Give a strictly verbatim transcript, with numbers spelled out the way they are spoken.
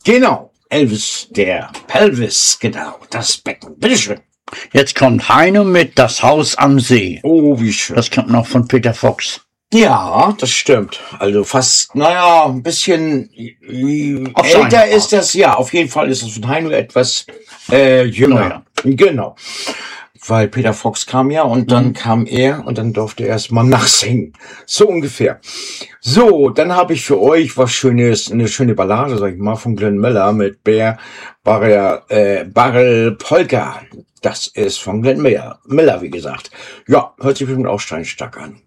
Genau, Elvis, der Pelvis, genau, das Becken. Bitteschön. Jetzt kommt Heino mit Das Haus am See. Oh, wie schön. Das kommt noch von Peter Fox. Ja, das stimmt. Also fast, naja, ein bisschen äh, Auf älter seine ist das, ja, auf jeden Fall ist es von Heino etwas äh, jünger. Genau. Weil Peter Fox kam ja und dann mhm. kam er und dann durfte er erst mal nachsingen. So ungefähr. So, dann habe ich für euch was Schönes, eine schöne Ballade, sag ich mal, von Glenn Miller mit Bear Barrel, äh, Barrel Polka. Das ist von Glenn Miller, Miller, wie gesagt. Ja, hört sich bestimmt auch steinstark an.